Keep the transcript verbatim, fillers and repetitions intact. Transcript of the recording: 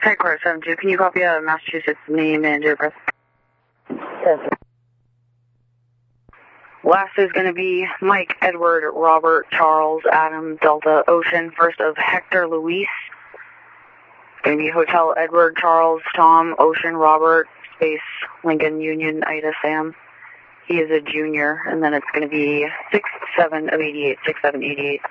Headquarters seven two, can you copy a Massachusetts name and your address? Yes. Last is going to be Mike, Edward, Robert, Charles, Adam, Delta, Ocean, first of Hector, Luis. It's going to be Hotel, Edward, Charles, Tom, Ocean, Robert, space, Lincoln, Union, Ida, Sam. He is a junior, and then it's going to be six seven of eighty-eight, six seven eighty-eight.